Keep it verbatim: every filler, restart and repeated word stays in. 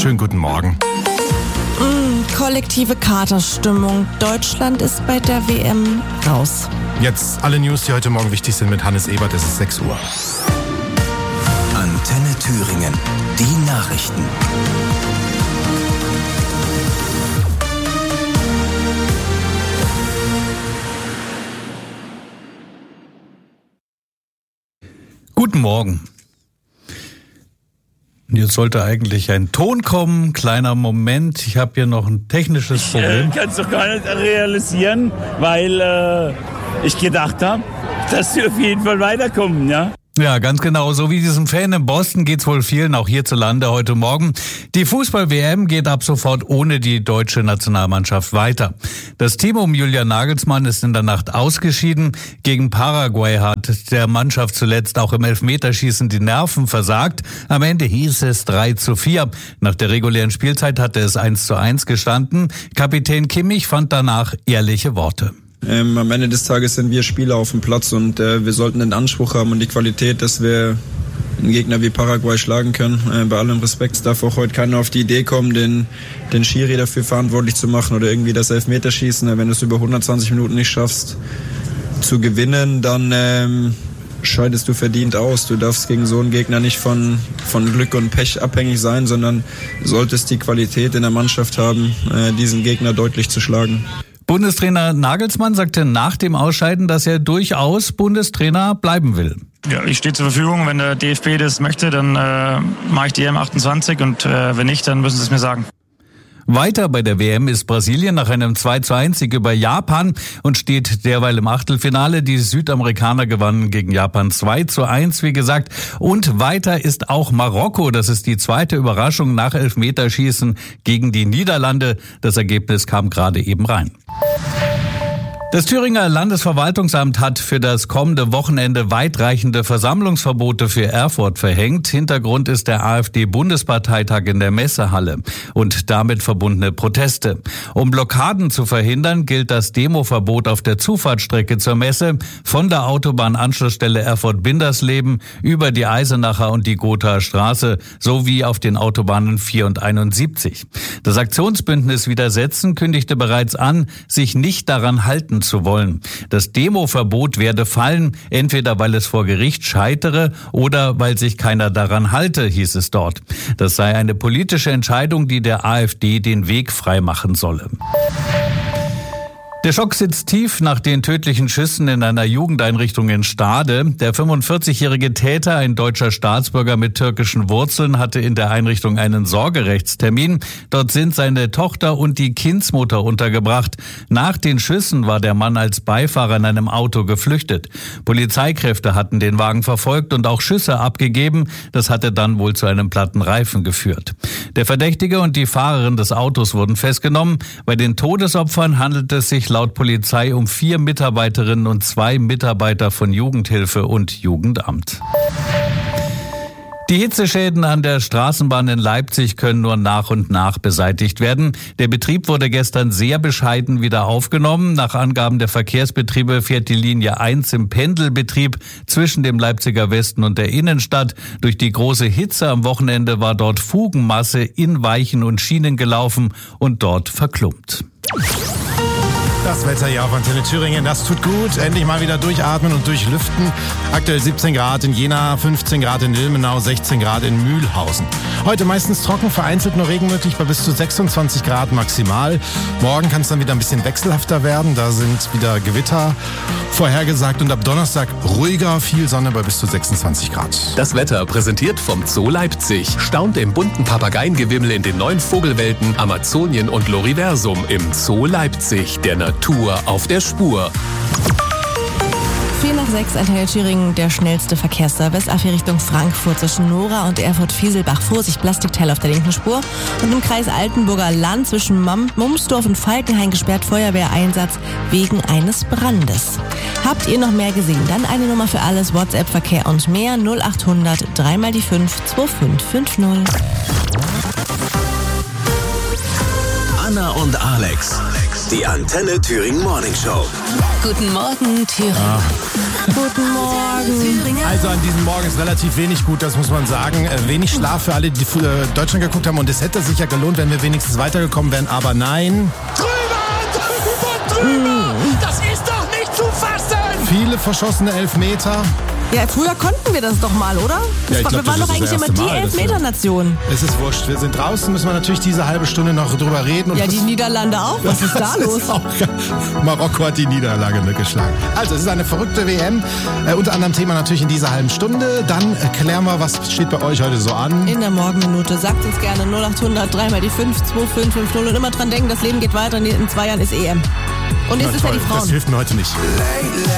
Schönen guten Morgen. Mm, kollektive Katerstimmung. Deutschland ist bei der W M raus. Jetzt alle News, die heute Morgen wichtig sind mit Hannes Ebert. Es ist sechs Uhr. Antenne Thüringen. Die Nachrichten. Guten Morgen. Jetzt sollte eigentlich ein Ton kommen. Kleiner Moment. Ich habe hier noch ein technisches Problem. Ich äh, kann es doch gar nicht realisieren, weil äh, ich gedacht habe, dass sie auf jeden Fall weiterkommen, ja. Ja, ganz genau. So wie diesem Fan in Boston geht's wohl vielen auch hierzulande heute Morgen. Die Fußball-W M geht ab sofort ohne die deutsche Nationalmannschaft weiter. Das Team um Julian Nagelsmann ist in der Nacht ausgeschieden. Gegen Paraguay hat der Mannschaft zuletzt auch im Elfmeterschießen die Nerven versagt. Am Ende hieß es drei zu vier. Nach der regulären Spielzeit hatte es eins zu eins gestanden. Kapitän Kimmich fand danach ehrliche Worte. Ähm, am Ende des Tages sind wir Spieler auf dem Platz und äh, wir sollten den Anspruch haben und die Qualität, dass wir einen Gegner wie Paraguay schlagen können. Äh, bei allem Respekt darf auch heute keiner auf die Idee kommen, den, den Schiri dafür verantwortlich zu machen oder irgendwie das Elfmeterschießen. Wenn du es über hundertzwanzig Minuten nicht schaffst zu gewinnen, dann ähm, scheidest du verdient aus. Du darfst gegen so einen Gegner nicht von, von Glück und Pech abhängig sein, sondern solltest die Qualität in der Mannschaft haben, äh, diesen Gegner deutlich zu schlagen. Bundestrainer Nagelsmann sagte nach dem Ausscheiden, dass er durchaus Bundestrainer bleiben will. Ja, ich stehe zur Verfügung. Wenn der D F B das möchte, dann äh, mache ich die E M achtundzwanzig und äh, wenn nicht, dann müssen sie es mir sagen. Weiter bei der W M ist Brasilien nach einem zwei zu eins Sieg über Japan und steht derweil im Achtelfinale. Die Südamerikaner gewannen gegen Japan zwei zu eins, wie gesagt. Und weiter ist auch Marokko. Das ist die zweite Überraschung nach Elfmeterschießen gegen die Niederlande. Das Ergebnis kam gerade eben rein. Das Thüringer Landesverwaltungsamt hat für das kommende Wochenende weitreichende Versammlungsverbote für Erfurt verhängt. Hintergrund ist der AfD-Bundesparteitag in der Messehalle und damit verbundene Proteste. Um Blockaden zu verhindern, gilt das Demoverbot auf der Zufahrtsstrecke zur Messe von der Autobahnanschlussstelle Erfurt-Bindersleben über die Eisenacher und die Gothaer Straße sowie auf den Autobahnen vier und einundsiebzig. Das Aktionsbündnis Widersetzen kündigte bereits an, sich nicht daran halten zu wollen. Das Demoverbot werde fallen, entweder weil es vor Gericht scheitere oder weil sich keiner daran halte, hieß es dort. Das sei eine politische Entscheidung, die der AfD den Weg freimachen solle. Der Schock sitzt tief nach den tödlichen Schüssen in einer Jugendeinrichtung in Stade. Der fünfundvierzigjährige Täter, ein deutscher Staatsbürger mit türkischen Wurzeln, hatte in der Einrichtung einen Sorgerechtstermin. Dort sind seine Tochter und die Kindsmutter untergebracht. Nach den Schüssen war der Mann als Beifahrer in einem Auto geflüchtet. Polizeikräfte hatten den Wagen verfolgt und auch Schüsse abgegeben. Das hatte dann wohl zu einem platten Reifen geführt. Der Verdächtige und die Fahrerin des Autos wurden festgenommen. Bei den Todesopfern handelt es sich laut Polizei um vier Mitarbeiterinnen und zwei Mitarbeiter von Jugendhilfe und Jugendamt. Die Hitzeschäden an der Straßenbahn in Leipzig können nur nach und nach beseitigt werden. Der Betrieb wurde gestern sehr bescheiden wieder aufgenommen. Nach Angaben der Verkehrsbetriebe fährt die Linie eins im Pendelbetrieb zwischen dem Leipziger Westen und der Innenstadt. Durch die große Hitze am Wochenende war dort Fugenmasse in Weichen und Schienen gelaufen und dort verklumpt. Das Wetter hier auf Antenne Thüringen, das tut gut. Endlich mal wieder durchatmen und durchlüften. Aktuell siebzehn Grad in Jena, fünfzehn Grad in Ilmenau, sechzehn Grad in Mühlhausen. Heute meistens trocken, vereinzelt nur Regen möglich bei bis zu sechsundzwanzig Grad maximal. Morgen kann es dann wieder ein bisschen wechselhafter werden. Da sind wieder Gewitter vorhergesagt und ab Donnerstag ruhiger, viel Sonne bei bis zu sechsundzwanzig Grad. Das Wetter präsentiert vom Zoo Leipzig. Staunt im bunten Papageiengewimmel in den neuen Vogelwelten Amazonien und Loriversum im Zoo Leipzig. Der Natur auf der Spur. vier nach sechs, Antenne Thüringen, der schnellste Verkehrsservice. A vier Richtung Frankfurt zwischen Nora und Erfurt-Fieselbach. Vorsicht, Plastikteil auf der linken Spur. Und im Kreis Altenburger Land zwischen Mumsdorf und Falkenhain gesperrt, Feuerwehreinsatz wegen eines Brandes. Habt ihr noch mehr gesehen? Dann eine Nummer für alles, WhatsApp, Verkehr und mehr. null achthundert, drei mal die fünf, zwei fünf fünf null. Anna und Alex, die Antenne Thüringen Morning Show. Guten Morgen, Thüringen. Ah. Guten Morgen. Also an diesem Morgen ist relativ wenig gut, das muss man sagen. Äh, wenig Schlaf für alle, die äh, Deutschland geguckt haben. Und es hätte sich ja gelohnt, wenn wir wenigstens weitergekommen wären. Aber nein. Drüber, drüber, drüber. Das ist doch nicht zu fassen. Viele verschossene Elfmeter. Ja, früher konnten wir das doch mal, oder? Das Ja, ich war, glaub, wir waren das doch ist das eigentlich immer erste die Mal, dass wir- Elfmeter-Nation. Es ist wurscht. Wir sind draußen, müssen wir natürlich diese halbe Stunde noch drüber reden. Und Ja, die Niederlande auch. Was ist da Das los? ist auch geil. Marokko hat die Niederlage geschlagen. Also, es ist eine verrückte W M. Äh, unter anderem Thema natürlich in dieser halben Stunde. Dann äh, klären wir, was steht bei euch heute so an. In der Morgenminute. Sagt uns gerne null acht hundert, dreimal die fünf, zwei fünf fünf null. Und immer dran denken, das Leben geht weiter. In zwei Jahren ist E M. Und jetzt Na, ist ja toll, die Frauen. das hilft mir heute nicht.